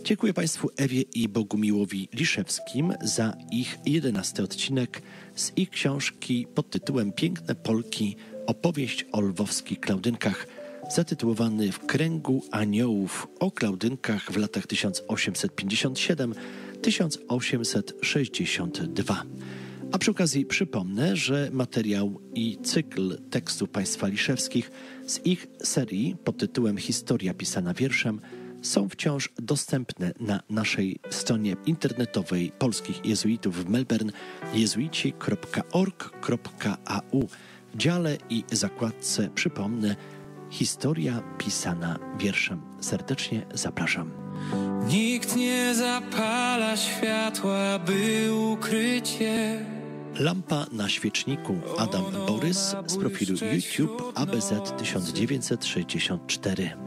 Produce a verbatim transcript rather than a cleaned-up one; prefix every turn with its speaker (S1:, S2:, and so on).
S1: Dziękuję Państwu Ewie i Bogumiłowi Liszewskim za ich jedenasty odcinek z ich książki pod tytułem Piękne Polki, opowieść o lwowskich Klaudynkach, zatytułowany W kręgu aniołów o Klaudynkach w latach tysiąc osiemset pięćdziesiąt siedem do tysiąc osiemset sześćdziesiąt dwa. A przy okazji przypomnę, że materiał i cykl tekstów państwa Liszewskich z ich serii pod tytułem Historia pisana wierszem są wciąż dostępne na naszej stronie internetowej polskich jezuitów w Melbourne jezuici kropka org kropka a u. W dziale i zakładce, przypomnę, Historia pisana wierszem. Serdecznie zapraszam.
S2: Nikt nie zapala światła, by ukryć je.
S1: Lampa na świeczniku. Adam Borys z profilu YouTube A B Z tysiąc dziewięćset sześćdziesiąt cztery.